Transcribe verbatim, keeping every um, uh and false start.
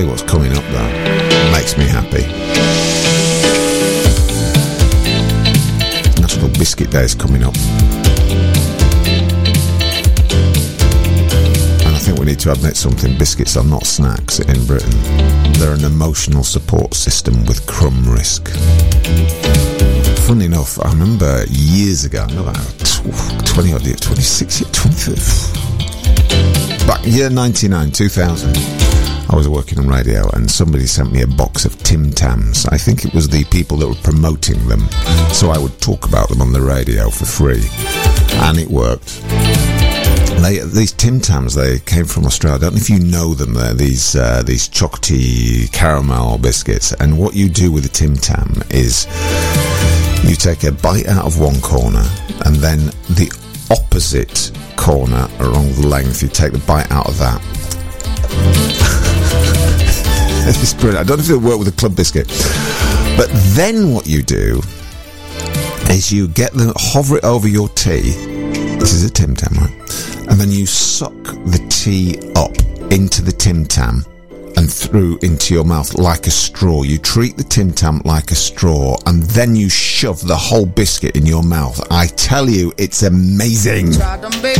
tell you what's coming up though. It makes me happy. National Biscuit Day is coming up. And I think we need to admit something. Biscuits are not snacks in Britain. They're an emotional support system with crumb risk. Funny enough, I remember years ago, no, twenty odd years, twenty-six, twenty, back year ninety-nine, two thousand, I was working on radio and somebody sent me a box of Tim Tams. I think it was the people that were promoting them, so I would talk about them on the radio for free, and it worked. They, these Tim Tams, they came from Australia. I don't know if you know them. They're these uh, these chocolatey caramel biscuits, and what you do with a Tim Tam is you take a bite out of one corner, and then the opposite corner along the length, you take the bite out of that. It's brilliant. I don't know if it'll work with a club biscuit, but then what you do is you get them, hover it over your tea. This is a Tim Tam, right? And then you suck the tea up into the Tim Tam and through into your mouth like a straw. You treat the Tim Tam like a straw, and then you shove the whole biscuit in your mouth. I tell you, it's amazing.